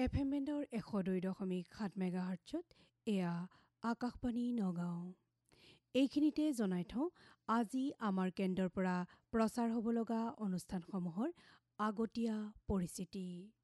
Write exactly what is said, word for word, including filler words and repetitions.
F M বেণ্ডৰ এশ দুই দশমিক সাত মেগাহাৰ্টছত এয়া আকাশবাণী নগাঁও। এইখিনিতে জনাই থওঁ আজি আমাৰ কেন্দ্ৰৰ পৰা প্ৰচাৰ হ'ব লগা অনুষ্ঠানসমূহৰ আগতীয়া পৰিচিতি।